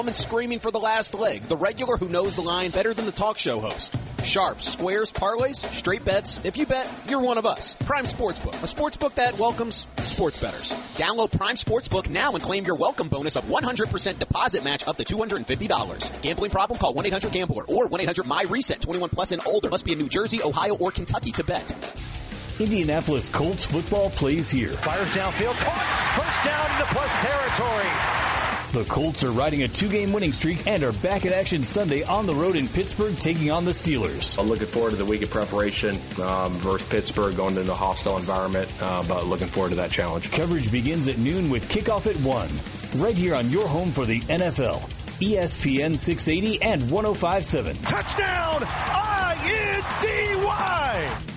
And screaming for the last leg. The regular who knows the line better than the talk show host. Sharps, squares, parlays, straight bets. If you bet, you're one of us. Prime Sportsbook, a sportsbook that welcomes sports bettors. Download Prime Sportsbook now and claim your welcome bonus of 100% deposit match up to $250. Gambling problem? Call 1-800-GAMBLER or 1-800-MY-RESET. 21 plus and older. Must be in New Jersey, Ohio, or Kentucky to bet. Indianapolis Colts football plays here. Fires downfield, caught, first down into plus territory. The Colts are riding a 2-game winning streak and are back in action Sunday on the road in Pittsburgh, taking on the Steelers. I'm looking forward to the week of preparation versus Pittsburgh, going into a hostile environment, but looking forward to that challenge. Coverage begins at noon with kickoff at 1, right here on your home for the NFL. ESPN 680 and 105.7. Touchdown! INDY!